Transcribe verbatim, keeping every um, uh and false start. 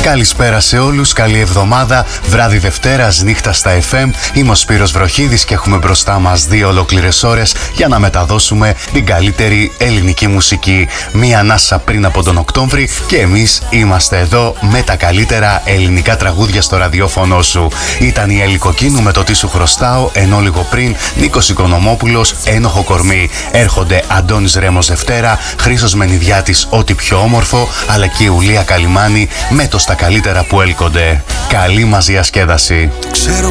Καλησπέρα σε όλους, καλή εβδομάδα, βράδυ Δευτέρας, νύχτα στα εφ εμ. Είμαι ο Σπύρος Βροχίδης και έχουμε μπροστά μας δύο ολόκληρες ώρες για να μεταδώσουμε την καλύτερη ελληνική μουσική. Μία ανάσα πριν από τον Οκτώβρη και εμείς είμαστε εδώ με τα καλύτερα ελληνικά τραγούδια στο ραδιόφωνο σου. Ήταν η Έλλη Κοκκίνου με το Τι σου χρωστάω, ενώ λίγο πριν Νίκος Οικονομόπουλος, Ένοχο κορμί. Έρχονται Αντώνης Ρέμος Δευτέρα, Χρήστος Μενιδιάτης, Ό,τι πιο όμορφο, αλλά και η Ουλία Καλιμάνη με το στα καλύτερα που έλκονται. Καλή μας διασκέδαση. Ξέρω